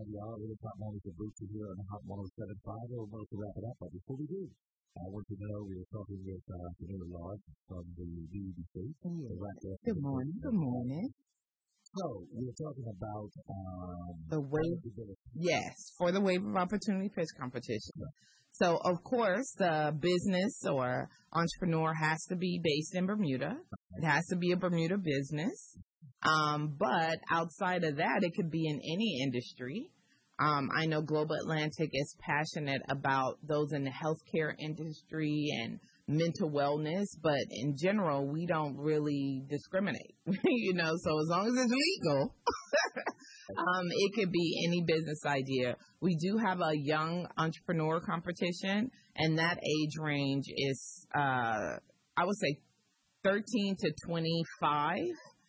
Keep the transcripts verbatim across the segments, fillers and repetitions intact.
y'all. It is Hot Mornings with Bootsy here on the Hot one oh seven point five. We're about to wrap it up, but before we do, I want to know we were talking with uh, Vanilla Lodge from the B E D C. Yes. Right there. Good morning. Good morning. So, we were talking about um, the wave. Yes, for the Wave of Opportunity Pitch Competition. Right. So, of course, the business or entrepreneur has to be based in Bermuda. It has to be a Bermuda business. Um, but outside of that, it could be in any industry. Um, I know Global Atlantic is passionate about those in the healthcare industry and mental wellness, but in general, we don't really discriminate, you know, so as long as it's legal, um, it could be any business idea. We do have a young entrepreneur competition, and that age range is, uh, I would say thirteen to twenty-five.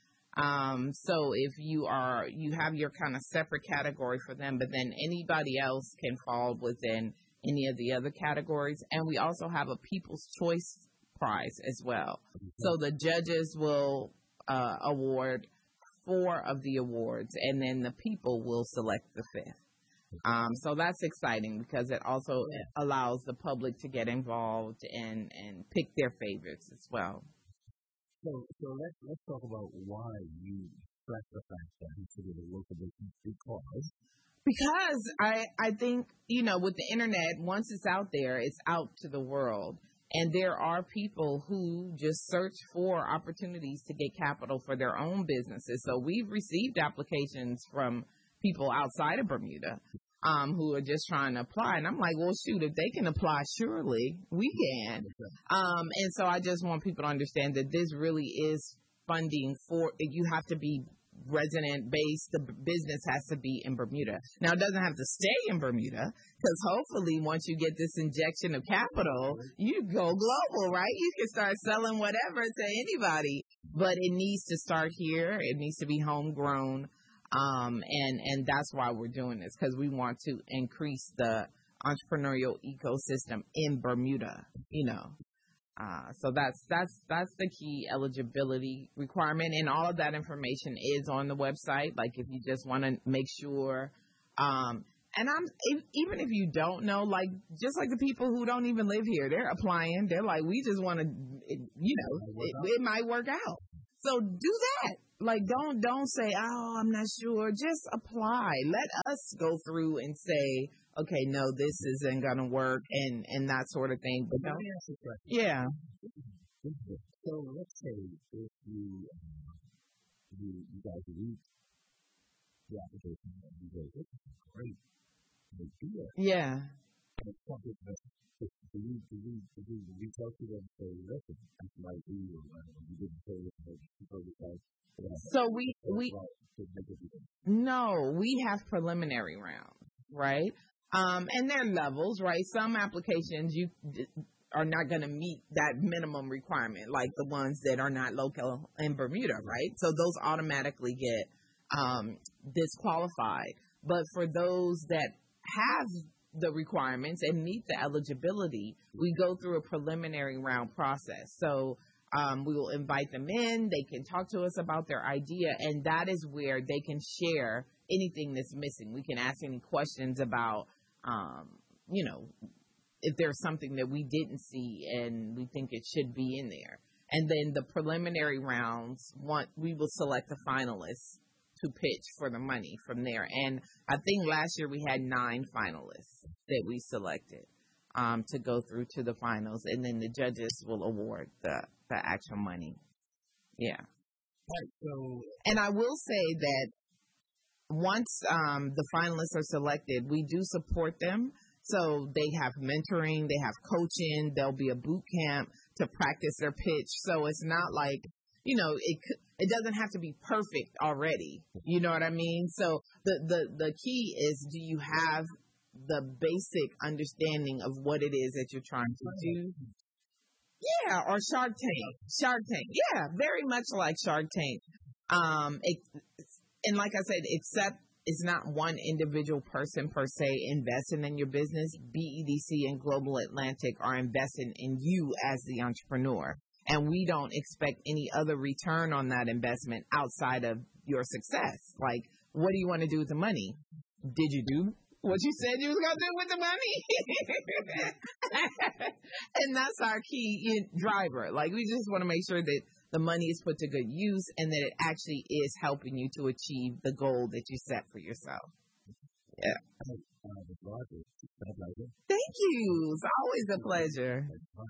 Um, so if you are, you have your kind of separate category for them, but then anybody else can fall within any of the other categories. And we also have a People's Choice Prize as well. Mm-hmm. So the judges will uh, award four of the awards, and then the people will select the fifth. Um, so that's exciting because it also allows the public to get involved and, and pick their favorites as well. So, so let's let's talk about why you stress the fact that you should be a local business because because I I think you know with the internet, once it's out there, it's out to the world, and there are people who just search for opportunities to get capital for their own businesses. So we've received applications from people outside of Bermuda um, who are just trying to apply. And I'm like, well, shoot, if they can apply, surely we can. Um, and so I just want people to understand that this really is funding for, you have to be resident based. The business has to be in Bermuda. Now, it doesn't have to stay in Bermuda because hopefully once you get this injection of capital, you go global, right? You can start selling whatever to anybody, but it needs to start here. It needs to be homegrown. Um, and, and that's why we're doing this, because we want to increase the entrepreneurial ecosystem in Bermuda, you know. Uh, so that's, that's, that's the key eligibility requirement. And all of that information is on the website. Like if you just want to make sure, um, and I'm, if, even if you don't know, like, just like the people who don't even live here, they're applying. They're like, we just want to, you know, it, it might work out. So do that. Like, don't, don't say, oh, I'm not sure. Just apply. Let us go through and say, okay, no, this isn't going to work and, and that sort of thing. But let me ask you a question. Yeah. So let's say if you, uh, you, you guys read the application and you go, this is a great idea. Yeah. And it's something that do you, do you, do you reach out to them and say, listen, that's my idea, or whatever, you didn't say this, or you guys. So we, we, no, we have preliminary rounds, right? Um, and there are levels, right? Some applications you are not going to meet that minimum requirement, like the ones that are not local in Bermuda, right? So those automatically get, um, disqualified. But for those that have the requirements and meet the eligibility, we go through a preliminary round process. So, Um, we will invite them in. They can talk to us about their idea, and that is where they can share anything that's missing. We can ask any questions about, um, you know, if there's something that we didn't see and we think it should be in there. And then the preliminary rounds, want, we will select the finalists to pitch for the money from there. And I think last year we had nine finalists that we selected um, to go through to the finals, and then the judges will award the the actual money. Yeah. Right, so, and I will say that once um, the finalists are selected, we do support them. So they have mentoring, they have coaching, there'll be a boot camp to practice their pitch. So it's not like, you know, it it doesn't have to be perfect already. You know what I mean? So the, the, the key is, do you have the basic understanding of what it is that you're trying to do? Yeah, or Shark Tank. Shark Tank. Yeah, very much like Shark Tank. Um, it, and like I said, except it's not one individual person per se investing in your business. B E D C and Global Atlantic are investing in you as the entrepreneur. And we don't expect any other return on that investment outside of your success. Like, what do you want to do with the money? did you do what you said you was going to do with the money? And that's our key driver. Like, we just want to make sure that the money is put to good use and that it actually is helping you to achieve the goal that you set for yourself. Yeah. Thank you. It's always a pleasure.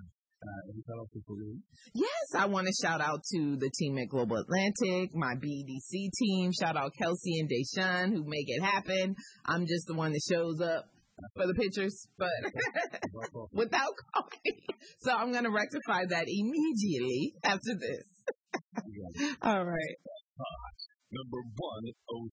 Yes, I want to shout out to the team at Global Atlantic, my B D C team. Shout out Kelsey and Deshaun who make it happen. I'm just the one that shows up for the pictures, but without coffee. So I'm going to rectify that immediately after this. All right. Number one oh